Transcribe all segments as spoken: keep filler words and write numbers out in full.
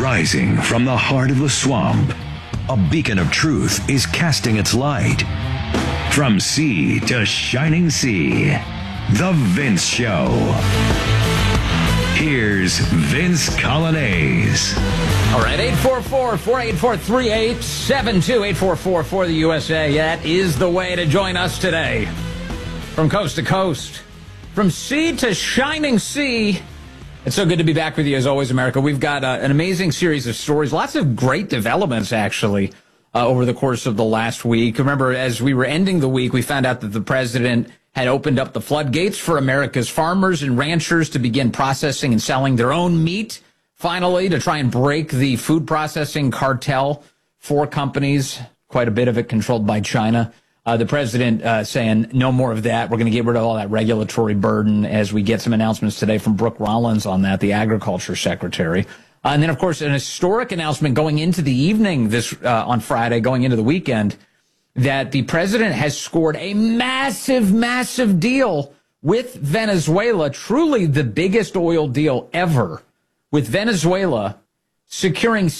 Rising from the heart of the swamp, a beacon of truth is casting its light. From sea to shining sea, The Vince Show. Here's Vince Coglianese. All right, eight four four, four eight four, three eight seven two, eight four four for the U S A. That is the way to join us today. From coast to coast, from sea to shining sea. It's so good to be back with you, as always, America. We've got uh, an amazing series of stories, lots of great developments, actually, uh, over the course of the last week. Remember, as we were ending the week, we found out that the president had opened up the floodgates for America's farmers and ranchers to begin processing and selling their own meat, finally, to try and break the food processing cartel. Four companies, quite a bit of it controlled by China. Uh, the president uh, saying no more of that. We're going to get rid of all that regulatory burden as we get some announcements today from Brooke Rollins on that, the agriculture secretary. Uh, and then, of course, an historic announcement going into the evening this uh, on Friday, going into the weekend, that the president has scored a massive, massive deal with Venezuela, truly the biggest oil deal ever, with Venezuela securing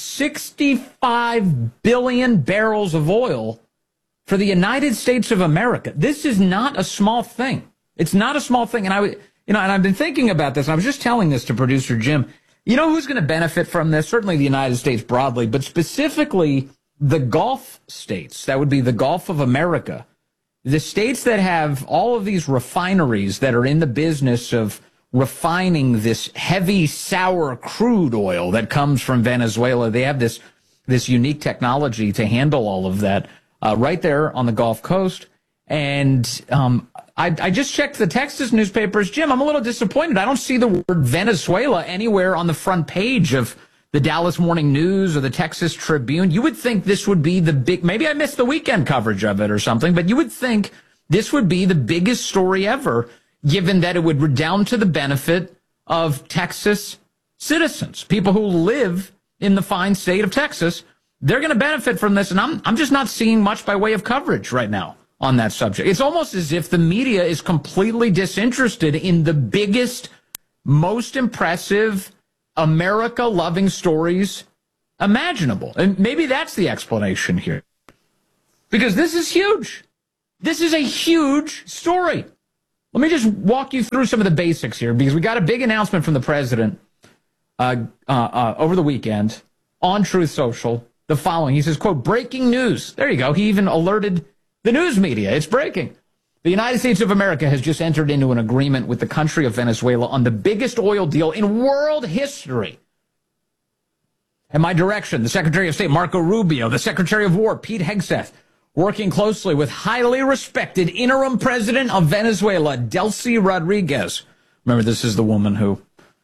sixty-five billion barrels of oil for the United States of America. This is not a small thing. It's not a small thing. And I, you know, and I've been thinking about this. And I was just telling this to producer Jim. You know who's going to benefit from this? Certainly the United States broadly, but specifically the Gulf states. That would be the Gulf of America. The states that have all of these refineries that are in the business of refining this heavy, sour crude oil that comes from Venezuela. They have this, this unique technology to handle all of that. Uh, right there on the Gulf Coast. And um, I, I just checked the Texas newspapers. Jim, I'm a little disappointed. I don't see the word Venezuela anywhere on the front page of the Dallas Morning News or the Texas Tribune. You would think this would be the big, maybe I missed the weekend coverage of it or something, but you would think this would be the biggest story ever, given that it would redound to the benefit of Texas citizens, people who live in the fine state of Texas. They're going to benefit from this, and I'm I'm just not seeing much by way of coverage right now on that subject. It's almost as if the media is completely disinterested in the biggest, most impressive, America-loving stories imaginable. And maybe that's the explanation here. Because this is huge. This is a huge story. Let me just walk you through some of the basics here, because we got a big announcement from the president uh, uh, uh, over the weekend on Truth Social. The following, he says, quote, breaking news. There you go. He even alerted the news media. It's breaking. The United States of America has just entered into an agreement with the country of Venezuela on the biggest oil deal in world history. In my direction, the Secretary of State, Marco Rubio, the Secretary of War, Pete Hegseth, working closely with highly respected interim president of Venezuela, Delcy Rodriguez. Remember, this is the woman who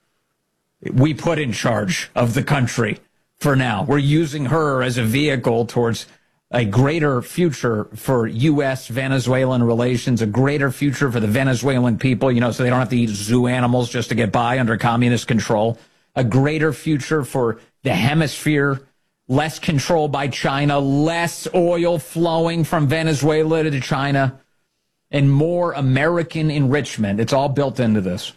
we put in charge of the country. For now, we're using her as a vehicle towards a greater future for U S Venezuelan relations, a greater future for the Venezuelan people, you know, so they don't have to eat zoo animals just to get by under communist control, a greater future for the hemisphere, less control by China, less oil flowing from Venezuela to China, and more American enrichment. It's all built into this.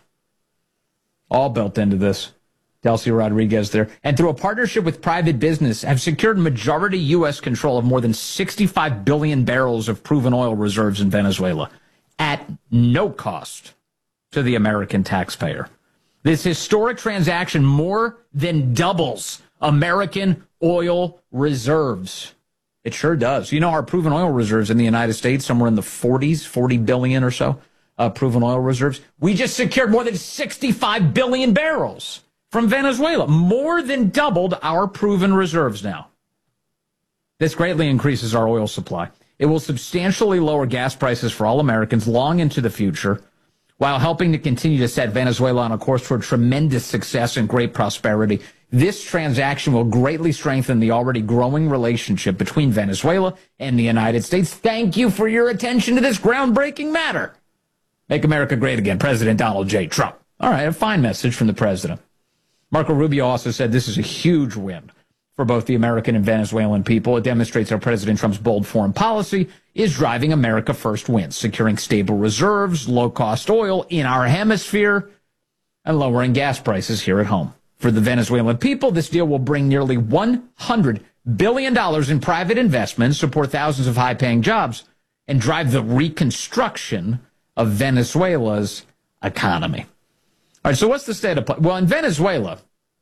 All built into this. Delcy Rodriguez there. And through a partnership with private business, have secured majority U S control of more than sixty-five billion barrels of proven oil reserves in Venezuela at no cost to the American taxpayer. This historic transaction more than doubles American oil reserves. It sure does. You know, our proven oil reserves in the United States, somewhere in the forties, forty billion or so, uh, proven oil reserves. We just secured more than sixty-five billion barrels from Venezuela, more than doubled our proven reserves now. This greatly increases our oil supply. It will substantially lower gas prices for all Americans long into the future, while helping to continue to set Venezuela on a course toward tremendous success and great prosperity. This transaction will greatly strengthen the already growing relationship between Venezuela and the United States. Thank you for your attention to this groundbreaking matter. Make America great again, President Donald J. Trump. All right, a fine message from the president. Marco Rubio also said this is a huge win for both the American and Venezuelan people. It demonstrates how President Trump's bold foreign policy is driving America first wins, securing stable reserves, low-cost oil in our hemisphere, and lowering gas prices here at home. for the Venezuelan people. This deal will bring nearly one hundred billion dollars in private investments, support thousands of high-paying jobs, and drive the reconstruction of Venezuela's economy. All right, so what's the state of play? Well, in Venezuela,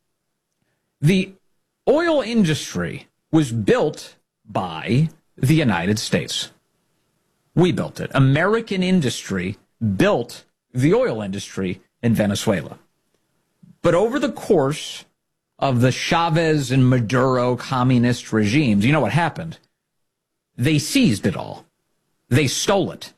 the oil industry was built by the United States. We built it. American industry built the oil industry in Venezuela. But over the course of the Chavez and Maduro communist regimes, you know what happened? They seized it all. They stole it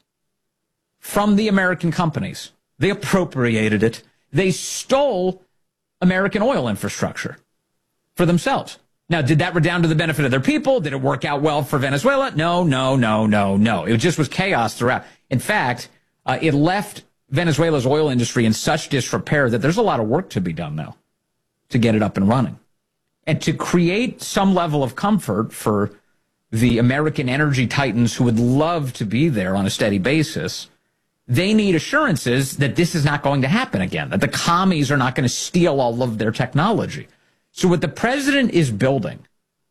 from the American companies. They appropriated it. They stole American oil infrastructure for themselves. Now, did that redound to the benefit of their people? Did it work out well for Venezuela? No, no, no, no, no. It just was chaos throughout. In fact, uh, it left Venezuela's oil industry in such disrepair that there's a lot of work to be done now to get it up and running. And to create some level of comfort for the American energy titans who would love to be there on a steady basis, they need assurances that this is not going to happen again, that the commies are not going to steal all of their technology. So what the president is building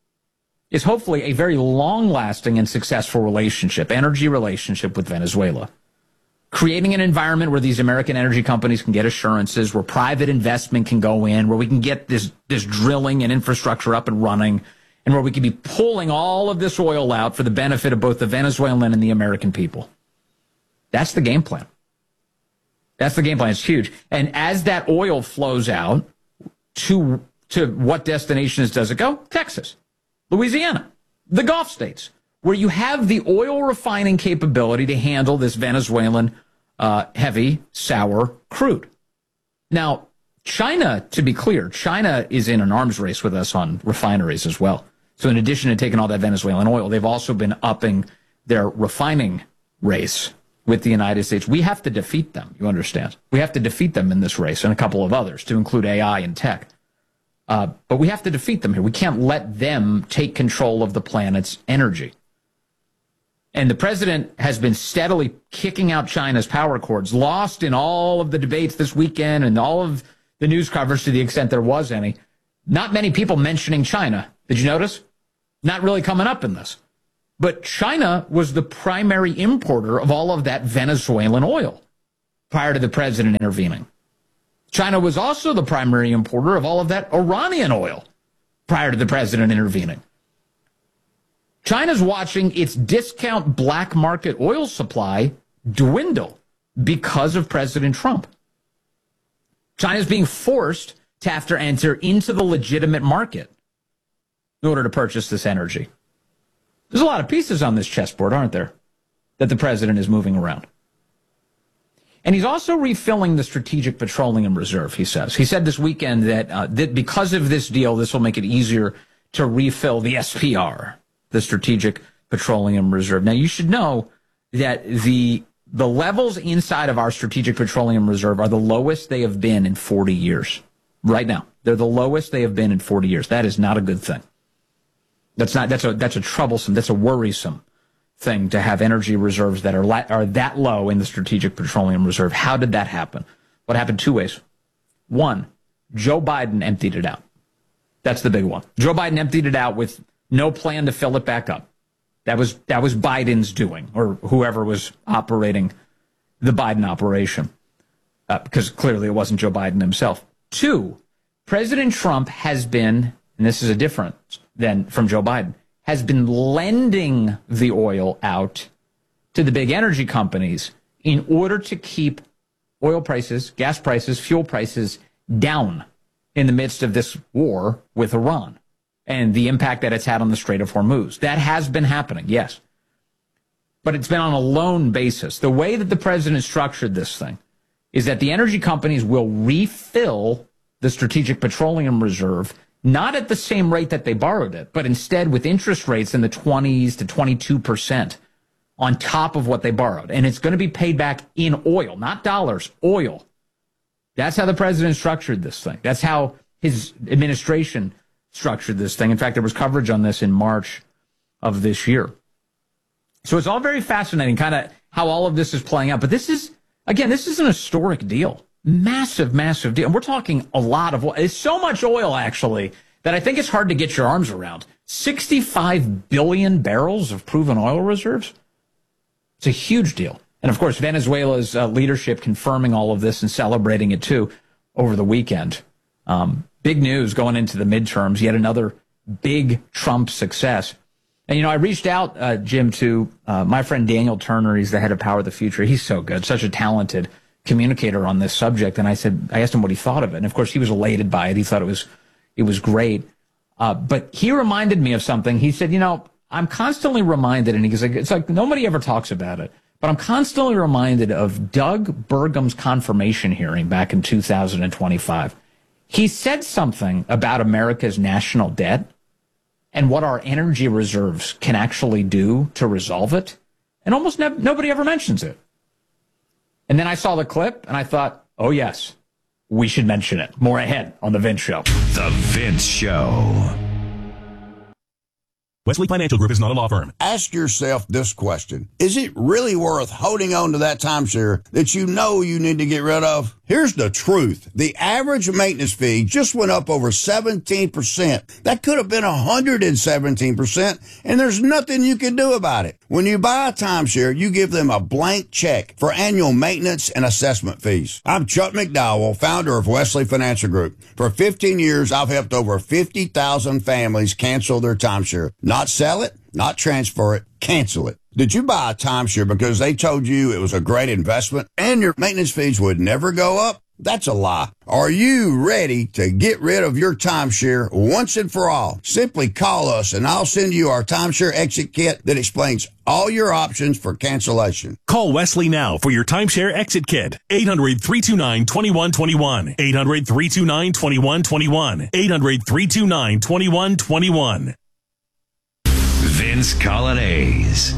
is hopefully a very long-lasting and successful relationship, energy relationship with Venezuela, creating an environment where these American energy companies can get assurances, where private investment can go in, where we can get this, this drilling and infrastructure up and running, and where we can be pulling all of this oil out for the benefit of both the Venezuelan and the American people. That's the game plan. That's the game plan. It's huge. And as that oil flows out, to to what destinations does it go? Texas, Louisiana, the Gulf states, where you have the oil refining capability to handle this Venezuelan uh, heavy, sour crude. Now, China, to be clear, China is in an arms race with us on refineries as well. So in addition to taking all that Venezuelan oil, they've also been upping their refining race with the United States. We have to defeat them, you understand. We have to defeat them in this race and a couple of others, to include A I and tech. Uh, but we have to defeat them here. We can't let them take control of the planet's energy. And the president has been steadily kicking out China's power cords, lost in all of the debates this weekend and all of the news coverage to the extent there was any. Not many people mentioning China. Did you notice? Not really coming up in this. But China was the primary importer of all of that Venezuelan oil prior to the president intervening. China was also the primary importer of all of that Iranian oil prior to the president intervening. China's watching its discount black market oil supply dwindle because of President Trump. China's being forced to have to enter into the legitimate market in order to purchase this energy. There's a lot of pieces on this chessboard, aren't there, that the president is moving around. And he's also refilling the Strategic Petroleum Reserve, he says. He said this weekend that, uh, that because of this deal, this will make it easier to refill the S P R, the Strategic Petroleum Reserve. Now, you should know that the the levels inside of our Strategic Petroleum Reserve are the lowest they have been in forty years. Right now, they're the lowest they have been in forty years. That is not a good thing. That's not. That's a. That's a troublesome. That's a worrisome thing to have energy reserves that are la- are that low in the Strategic Petroleum Reserve. How did that happen? What happened? Two ways. One, Joe Biden emptied it out. That's the big one. Joe Biden emptied it out with no plan to fill it back up. That was that was Biden's doing, or whoever was operating the Biden operation, uh, because clearly it wasn't Joe Biden himself. Two, President Trump has been, and this is a difference than from Joe Biden, has been lending the oil out to the big energy companies in order to keep oil prices, gas prices, fuel prices down in the midst of this war with Iran and the impact that it's had on the Strait of Hormuz. That has been happening, yes. But it's been on a loan basis. The way that the president structured this thing is that the energy companies will refill the Strategic Petroleum Reserve not at the same rate that they borrowed it, but instead with interest rates in the twenties to twenty-two percent on top of what they borrowed. And it's going to be paid back in oil, not dollars, oil. That's how the president structured this thing. That's how his administration structured this thing. In fact, there was coverage on this in March of this year. So it's all very fascinating, kind of how all of this is playing out. But this is, again, this is an historic deal. Massive, massive deal. And we're talking a lot of oil. It's so much oil, actually, that I think it's hard to get your arms around. sixty-five billion barrels of proven oil reserves. It's a huge deal. And, of course, Venezuela's uh, leadership confirming all of this and celebrating it, too, over the weekend. Um, big news going into the midterms, yet another big Trump success. And, you know, I reached out, uh, Jim, to uh, my friend Daniel Turner. He's the head of Power of the Future. He's so good, such a talented communicator on this subject. And I said, I asked him what he thought of it. And, of course, he was elated by it. He thought it was, it was great. Uh, but he reminded me of something. He said, you know, I'm constantly reminded, and he's like, it's like nobody ever talks about it, but I'm constantly reminded of Doug Burgum's confirmation hearing back in two thousand twenty-five. He said something about America's national debt and what our energy reserves can actually do to resolve it. And almost ne- nobody ever mentions it. And then I saw the clip and I thought, oh, yes, we should mention it. More ahead on The Vince Show. The Vince Show. Wesley Financial Group is not a law firm. Ask yourself this question. Is it really worth holding on to that timeshare that you know you need to get rid of? Here's the truth. The average maintenance fee just went up over seventeen percent. That could have been one hundred seventeen percent, and there's nothing you can do about it. When you buy a timeshare, you give them a blank check for annual maintenance and assessment fees. I'm Chuck McDowell, founder of Wesley Financial Group. For fifteen years, I've helped over fifty thousand families cancel their timeshare. Not sell it, not transfer it, cancel it. Did you buy a timeshare because they told you it was a great investment and your maintenance fees would never go up? That's a lie. Are you ready to get rid of your timeshare once and for all? Simply call us and I'll send you our timeshare exit kit that explains all your options for cancellation. Call Wesley now for your timeshare exit kit. eight hundred, three two nine, two one two one. eight hundred, three two nine, two one two one. eight hundred, three two nine, two one two one. Vince Colonnese.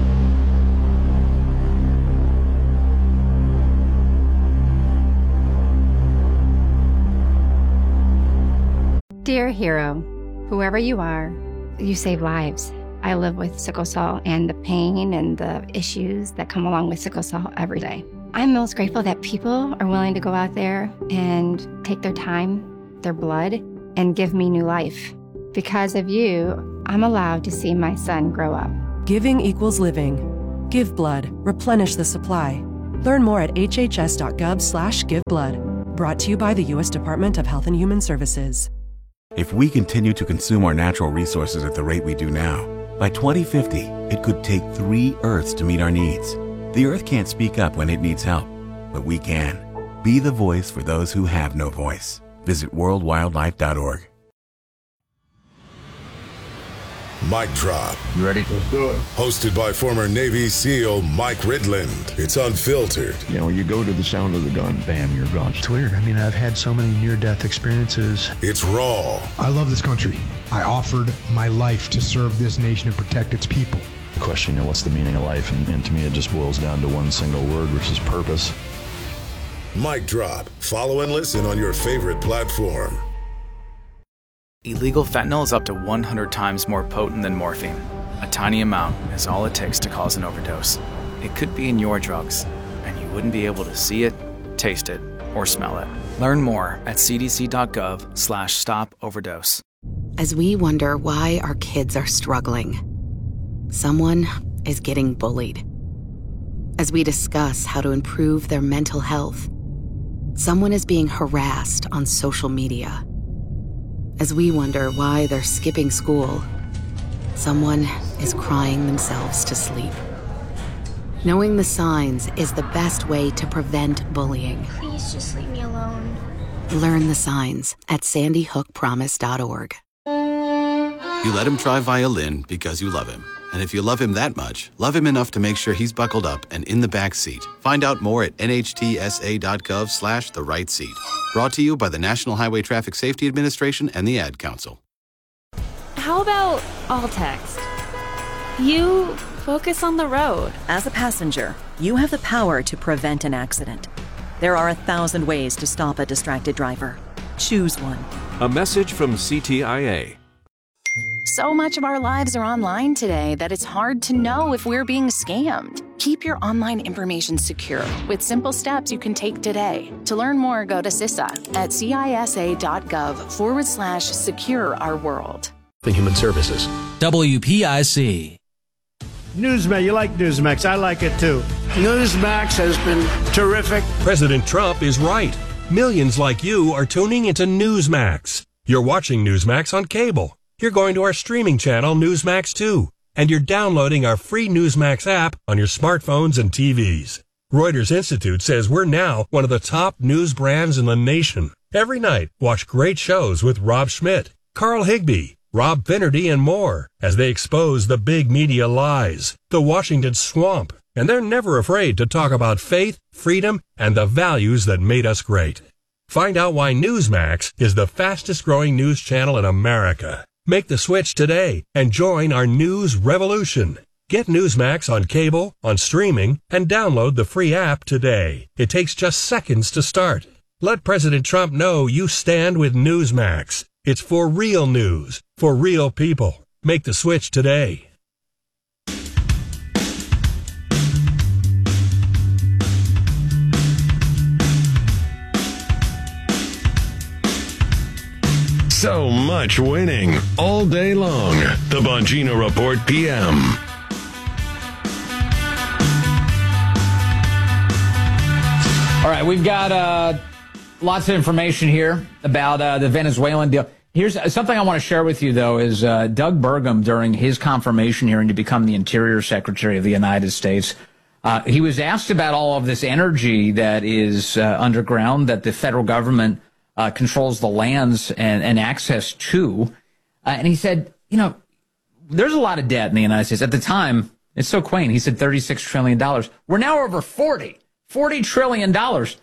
Dear hero, whoever you are, you save lives. I live with sickle cell and the pain and the issues that come along with sickle cell every day. I'm most grateful that people are willing to go out there and take their time, their blood, and give me new life. Because of you, I'm allowed to see my son grow up. Giving equals living. Give blood. Replenish the supply. Learn more at hhs.gov slash give blood. Brought to you by the U S Department of Health and Human Services. If we continue to consume our natural resources at the rate we do now, by twenty fifty, it could take three Earths to meet our needs. The Earth can't speak up when it needs help, but we can. Be the voice for those who have no voice. Visit world wildlife dot org. Mic Drop. You ready? Let's do it. Hosted by former Navy SEAL Mike Ridland. It's unfiltered. You know, you go to the sound of the gun, bam, you're gone. It's weird. I mean, I've had so many near-death experiences. It's raw. I love this country. I offered my life to serve this nation and protect its people. Question, you know, what's the meaning of life? And, and to me, it just boils down to one single word, which is purpose. Mic Drop. Follow and listen on your favorite platform. Illegal fentanyl is up to one hundred times more potent than morphine. A tiny amount is all it takes to cause an overdose. It could be in your drugs, and you wouldn't be able to see it, taste it, or smell it. Learn more at cdc.gov slash stop overdose. As we wonder why our kids are struggling, someone is getting bullied. As we discuss how to improve their mental health, someone is being harassed on social media. As we wonder why they're skipping school, someone is crying themselves to sleep. Knowing the signs is the best way to prevent bullying. Please just leave me alone. Learn the signs at sandy hook promise dot org. You let him try violin because you love him. And if you love him that much, love him enough to make sure he's buckled up and in the back seat. Find out more at nhtsa.gov slash the right seat. Brought to you by the National Highway Traffic Safety Administration and the Ad Council. How about all text? You focus on the road. As a passenger, you have the power to prevent an accident. There are a thousand ways to stop a distracted driver. Choose one. A message from C T I A. So much of our lives are online today that it's hard to know if we're being scammed. Keep your online information secure with simple steps you can take today. To learn more, go to C I S A at cisa.gov forward slash secure our world. The Human Services. W P I C. Newsmax, you like Newsmax. I like it too. Newsmax has been terrific. President Trump is right. Millions like you are tuning into Newsmax. You're watching Newsmax on cable. You're going to our streaming channel, Newsmax two, and you're downloading our free Newsmax app on your smartphones and T Vs. Reuters Institute says we're now one of the top news brands in the nation. Every night, watch great shows with Rob Schmidt, Carl Higbie, Rob Finnerty, and more as they expose the big media lies, the Washington swamp, and they're never afraid to talk about faith, freedom, and the values that made us great. Find out why Newsmax is the fastest growing news channel in America. Make the switch today and join our news revolution. Get Newsmax on cable, on streaming, and download the free app today. It takes just seconds to start. Let President Trump know you stand with Newsmax. It's for real news, for real people. Make the switch today. So much winning all day long. The Bongino Report P M. All right, we've got uh, lots of information here about uh, the Venezuelan deal. Here's something I want to share with you, though, is uh, Doug Burgum, during his confirmation hearing to become the Interior Secretary of the United States, uh, he was asked about all of this energy that is uh, underground, that the federal government Uh, controls the lands and, and access to. Uh, and he said, you know, there's a lot of debt in the United States. At the time, it's so quaint. He said thirty-six trillion dollars. We're now over forty. forty trillion dollars.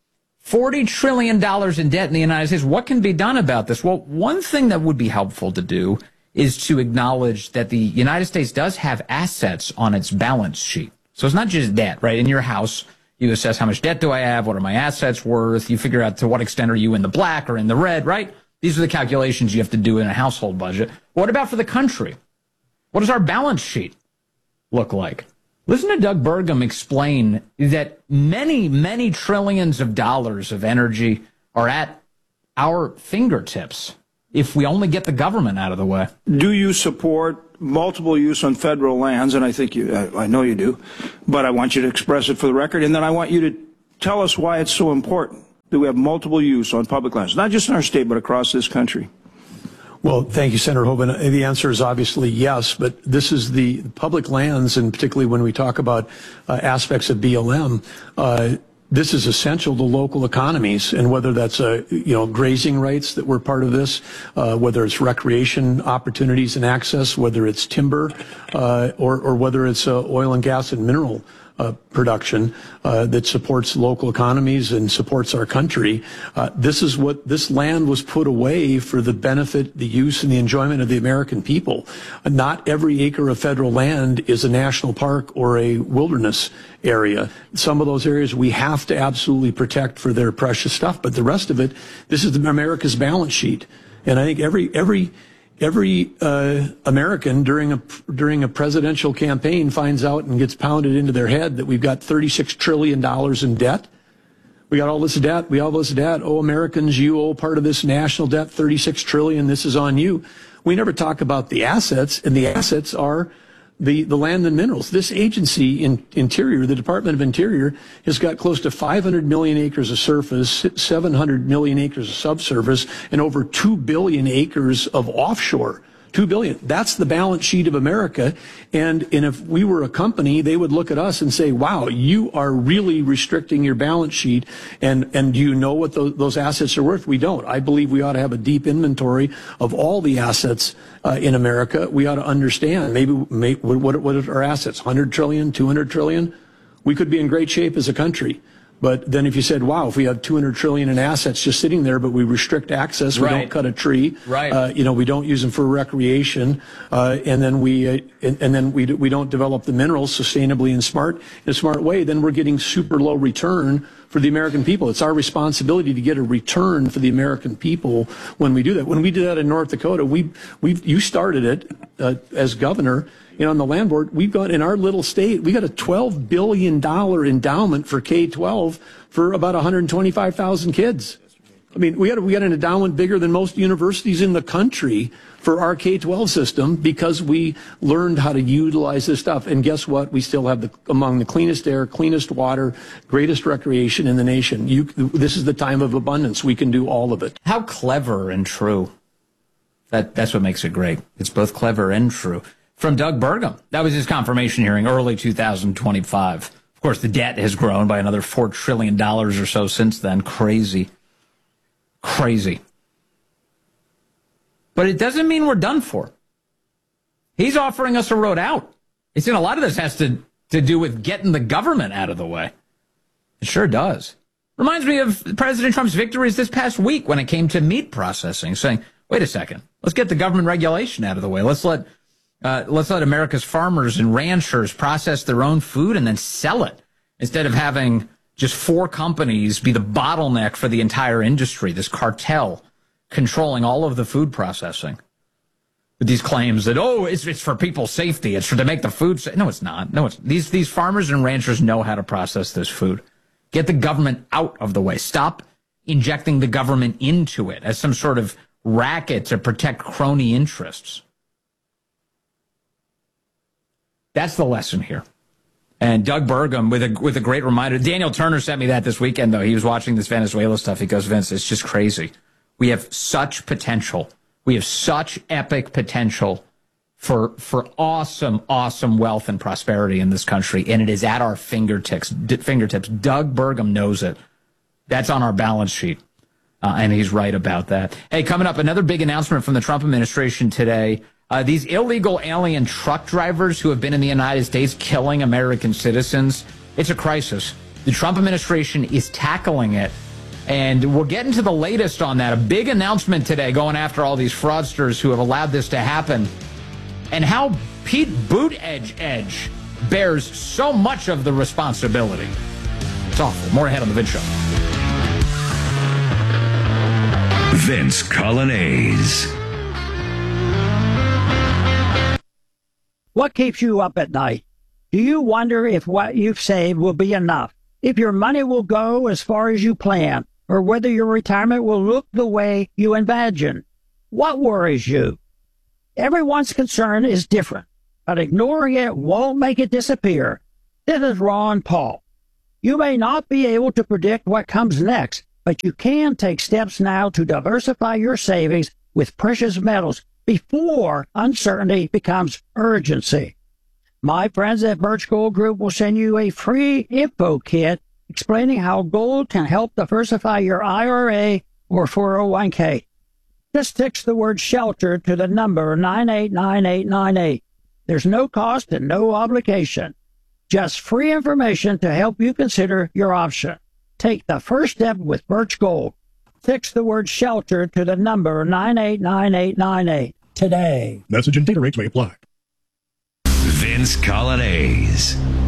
forty trillion dollars in debt in the United States. What can be done about this? Well, one thing that would be helpful to do is to acknowledge that the United States does have assets on its balance sheet. So it's not just debt, right? In your house, you assess how much debt do I have, what are my assets worth, you figure out to what extent are you in the black or in the red, right? These are the calculations you have to do in a household budget. What about for the country? What does our balance sheet look like? Listen to Doug Burgum explain that many, many trillions of dollars of energy are at our fingertips if we only get the government out of the way. Do you support multiple use on federal lands? And I think you, I, I know you do, but I want you to express it for the record. And then I want you to tell us why it's so important that we have multiple use on public lands, not just in our state, but across this country. Well, thank you, Senator Hoeven. The answer is obviously yes, but this is the public lands, and particularly when we talk about uh, aspects of B L M, uh, this is essential to local economies, and whether that's uh, you know grazing rights that were part of this, uh, whether it's recreation opportunities and access, whether it's timber, uh, or, or whether it's uh, oil and gas and mineral uh, production uh, that supports local economies and supports our country. Uh, this is what this land was put away for the benefit, the use, and the enjoyment of the American people. Uh, not every acre of federal land is a national park or a wilderness area. Some of those areas we have to absolutely protect for their precious stuff, but the rest of it, this is America's balance sheet. And I think every every every uh, American during a during a presidential campaign finds out and gets pounded into their head that we've got thirty-six trillion dollars in debt. We got all this debt. We all this debt. Oh, Americans, you owe part of this national debt, thirty-six trillion dollars. This is on you. We never talk about the assets, and the assets are The, the land and minerals. This agency in Interior, the Department of Interior, has got close to five hundred million acres of surface, seven hundred million acres of subsurface, and over two billion acres of offshore. two billion. That's the balance sheet of America. And, and if we were a company, they would look at us and say, wow, you are really restricting your balance sheet. And, and do you know what those, those assets are worth? We don't. I believe we ought to have a deep inventory of all the assets uh, in America. We ought to understand maybe, maybe what, what are our assets? one hundred trillion, two hundred trillion? We could be in great shape as a country. But then if you said, wow, if we have two hundred trillion in assets just sitting there, but we restrict access, we right. don't cut a tree, right. uh, you know, we don't use them for recreation, uh, and then we, uh, and, and then we, we don't develop the minerals sustainably and smart, in a smart way, then we're getting super low return for the American people. It's our responsibility to get a return for the American people when we do that. When we did that in North Dakota, we we you started it uh, as governor. You know, on the land board, we've got in our little state, we got a twelve billion dollars endowment for K twelve for about one hundred twenty-five thousand kids. I mean, we got we got an endowment bigger than most universities in the country for our K twelve system because we learned how to utilize this stuff. And guess what? We still have the among the cleanest air, cleanest water, greatest recreation in the nation. You, this is the time of abundance. We can do all of it. How clever and true. That that's what makes it great. It's both clever and true. From Doug Burgum. That was his confirmation hearing, early two thousand twenty-five. Of course, the debt has grown by another four trillion dollars or so since then. Crazy. Crazy. But it doesn't mean we're done for. He's offering us a road out. It's in a lot of this has to, to do with getting the government out of the way. It sure does. Reminds me of President Trump's victories this past week when it came to meat processing, saying, wait a second, let's get the government regulation out of the way. Let's let Uh, let's let America's farmers and ranchers process their own food and then sell it instead of having just four companies be the bottleneck for the entire industry, this cartel controlling all of the food processing. With these claims that, oh, it's, it's for people's safety. It's for to make the food safe. No, it's not. No, it's these, these farmers and ranchers know how to process this food. Get the government out of the way. Stop injecting the government into it as some sort of racket to protect crony interests. That's the lesson here. And Doug Burgum with a with a great reminder. Daniel Turner sent me that this weekend, though. He was watching this Venezuela stuff. He goes, Vince, it's just crazy. We have such potential. We have such epic potential for for awesome, awesome wealth and prosperity in this country, and it is at our fingertips. Fingertips. Doug Burgum knows it. That's on our balance sheet, uh, and he's right about that. Hey, coming up, another big announcement from the Trump administration today. Uh, these illegal alien truck drivers who have been in the United States killing American citizens, it's a crisis. The Trump administration is tackling it, and we'll get into the latest on that. A big announcement today going after all these fraudsters who have allowed this to happen, and how Pete Buttigieg bears so much of the responsibility. It's awful. More ahead on The Vince Show. Vince Colonnese. What keeps you up at night? Do you wonder if what you've saved will be enough? If your money will go as far as you plan? Or whether your retirement will look the way you imagine? What worries you? Everyone's concern is different, but ignoring it won't make it disappear. This is Ron Paul. You may not be able to predict what comes next, but you can take steps now to diversify your savings with precious metals before uncertainty becomes urgency. My friends at Birch Gold Group will send you a free info kit explaining how gold can help diversify your I R A or four oh one k. Just text the word SHELTER to the number nine eight nine eight nine eight. There's no cost and no obligation. Just free information to help you consider your option. Take the first step with Birch Gold. Text the word SHELTER to the number nine eight nine eight nine eight today. Message and data rates may apply. Vince Colonnese.